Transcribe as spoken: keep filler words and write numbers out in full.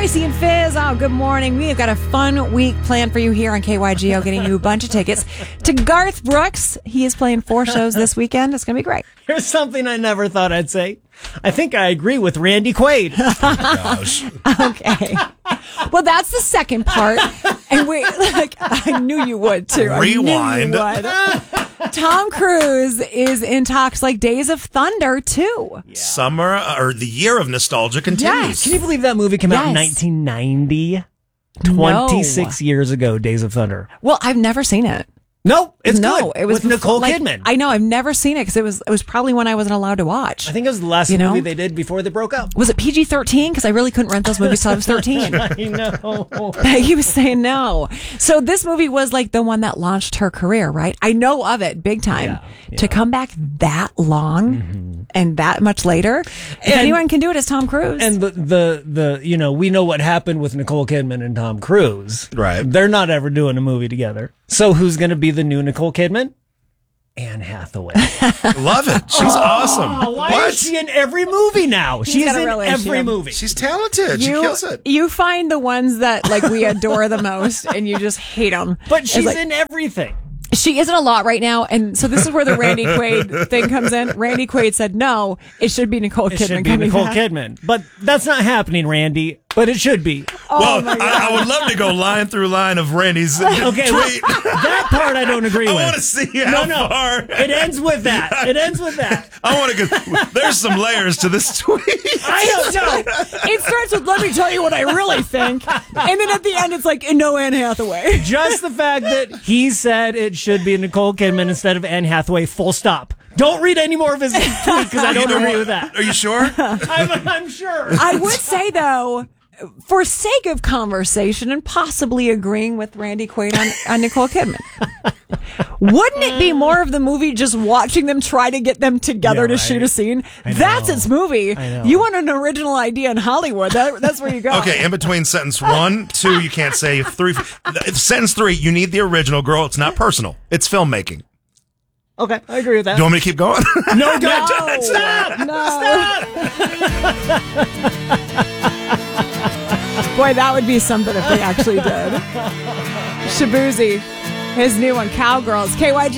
Tracy and Fizz, oh, good morning. We have got a fun week planned for you here on K Y G O, getting you a bunch of tickets to Garth Brooks. He is playing four shows this weekend. It's going to be great. Here's something I never thought I'd say. I think I agree with Randy Quaid. Oh my gosh. Okay. Well, that's the second part. And we, like, I knew you would too. Rewind. I knew you would. Tom Cruise is in talks like Days of Thunder too. Yeah. Summer or the year of nostalgia continues. Yes. Can you believe that movie came out in Yes. nineteen ninety? twenty-six No. years ago, Days of Thunder. Well, I've never seen it. No, it's no, good. it was with Nicole like, Kidman. I know, I've never seen it because it was it was probably when I wasn't allowed to watch. I think it was the last You know? movie they did before they broke up. Was it P G thirteen? Because I really couldn't rent those movies till I was thirteen. I know. He was saying no. So this movie was like the one that launched her career, right? I know of it big time. Yeah, yeah. To come back that long Mm-hmm. and that much later, if And- anyone can do it, it's Tom Cruise. And the, the, the, you know, we know what happened with Nicole Kidman and Tom Cruise. Right. They're not ever doing a movie together. So who's going to be the new Nicole Kidman? Anne Hathaway. Love it. She's awesome. Oh, why What? is she in every movie now? She's got a in real every issue. movie. She's talented. She you, kills it. you find the ones that like we adore the most and you just hate them. But she's in everything. She isn't a lot right now, and so this is where the Randy Quaid thing comes in. Randy Quaid said, no, it should be Nicole It Kidman should be coming Nicole back. Kidman. But that's not happening, Randy. But it should be. well, I, I would love to go line through line of Randy's Okay, tweet. that part I don't agree I with. want to see how No, no. far. It ends with that. It ends with that. I want to go. There's some layers to this tweet. I don't know. It starts with, let me tell you what I really think. And then at the end, it's like, no Anne Hathaway. Just the fact that he said it should be Nicole Kidman instead of Anne Hathaway, full stop. Don't read any more of his tweet because I don't You know agree what? with that. Are you sure? I'm, I'm sure. I would say, though, for sake of conversation and possibly agreeing with Randy Quaid on, on Nicole Kidman, wouldn't it be more of the movie just watching them try to get them together Yeah, to right. shoot a scene? I That's know. its movie. I know. You want an original idea in Hollywood. That, that's where you go. Okay, in between sentence one, two, you can't say three. Sentence three, you need the original, girl. It's not personal. It's filmmaking. Okay, I agree with that. Do you want me to keep going? No, go. No. Stop. No. Boy, that would be something if they actually did. Shabuzi, his new one, Cowgirls, K Y G.